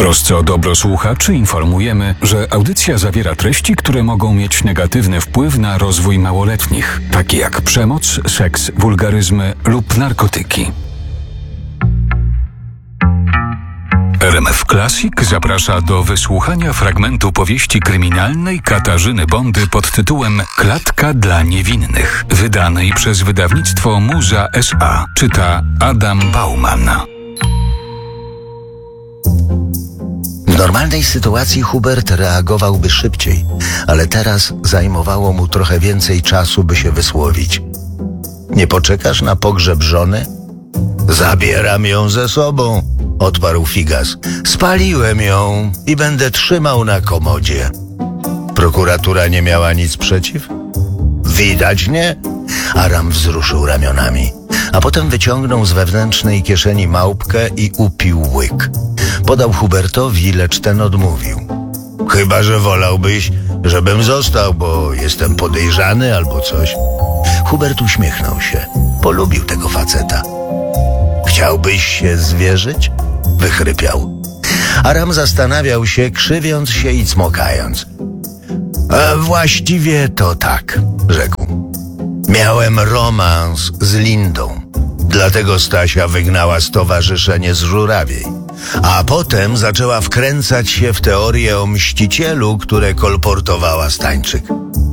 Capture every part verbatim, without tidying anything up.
trosce o dobro słuchaczy informujemy, że audycja zawiera treści, które mogą mieć negatywny wpływ na rozwój małoletnich, takie jak przemoc, seks, wulgaryzmy lub narkotyki. R M F Classic zaprasza do wysłuchania fragmentu powieści kryminalnej Katarzyny Bondy pod tytułem Klatka dla niewinnych, wydanej przez wydawnictwo Muza S A. Czyta Adam Bauman. W normalnej sytuacji Hubert reagowałby szybciej, ale teraz zajmowało mu trochę więcej czasu, by się wysłowić. Nie poczekasz na pogrzeb żony? Zabieram ją ze sobą, odparł Figas. Spaliłem ją i będę trzymał na komodzie. Prokuratura nie miała nic przeciw? Widać nie? Aram wzruszył ramionami, a potem wyciągnął z wewnętrznej kieszeni małpkę i upił łyk. Podał Hubertowi, lecz ten odmówił. Chyba że wolałbyś, żebym został, bo jestem podejrzany albo coś. Hubert uśmiechnął się. Polubił tego faceta. Chciałbyś się zwierzyć? Wychrypiał. Aram zastanawiał się, krzywiąc się i cmokając. A właściwie to tak, rzekł. Miałem romans z Lindą. Dlatego Stasia wygnała stowarzyszenie z Żurawiej. A potem zaczęła wkręcać się w teorię o mścicielu, które kolportowała Stańczyk.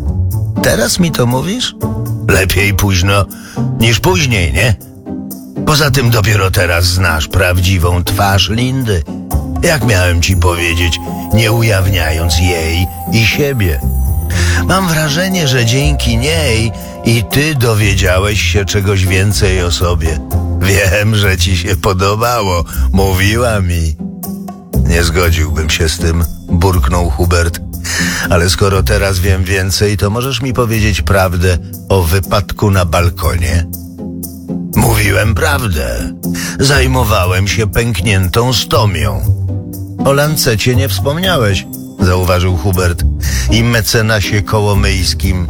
Teraz mi to mówisz? Lepiej późno niż później, nie? Poza tym dopiero teraz znasz prawdziwą twarz Lindy. Jak miałem ci powiedzieć, nie ujawniając jej i siebie. Mam wrażenie, że dzięki niej i ty dowiedziałeś się czegoś więcej o sobie. Wiem, że ci się podobało, mówiła mi. Nie zgodziłbym się z tym, burknął Hubert. Ale skoro teraz wiem więcej, to możesz mi powiedzieć prawdę o wypadku na balkonie? Mówiłem prawdę. Zajmowałem się pękniętą stomią. O Lancecie nie wspomniałeś, zauważył Hubert, i mecenasie kołomyjskim.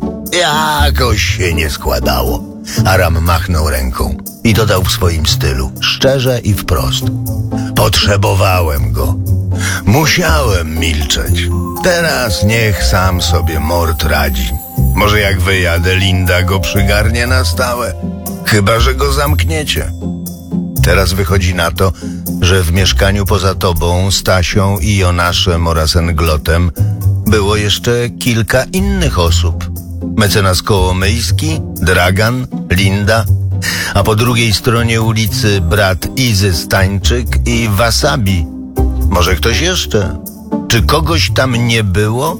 Jakoś się nie składało. Aram machnął ręką i dodał w swoim stylu, szczerze i wprost. Potrzebowałem go. Musiałem milczeć. Teraz niech sam sobie mord radzi. Może jak wyjadę, Linda go przygarnie na stałe. Chyba że go zamkniecie. Teraz wychodzi na to, że w mieszkaniu poza tobą, Stasią i Jonaszem oraz Englotem było jeszcze kilka innych osób. Mecenas Kołomyjski, Dragan, Linda, a po drugiej stronie ulicy brat Izy Stańczyk i Wasabi. Może ktoś jeszcze? Czy kogoś tam nie było?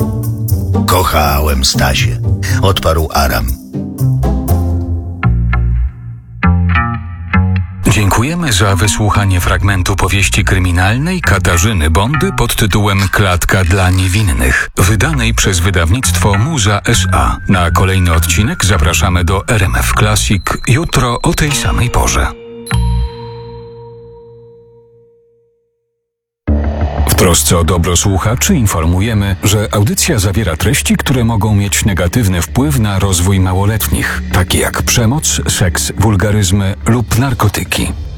Kochałem Stasię, odparł Aram. Dziękujemy za wysłuchanie fragmentu powieści kryminalnej Katarzyny Bondy pod tytułem Klatka dla niewinnych, wydanej przez wydawnictwo Muza S A. Na kolejny odcinek zapraszamy do R M F Classic jutro o tej samej porze. W trosce o dobro słuchaczy informujemy, że audycja zawiera treści, które mogą mieć negatywny wpływ na rozwój małoletnich, takie jak przemoc, seks, wulgaryzmy lub narkotyki.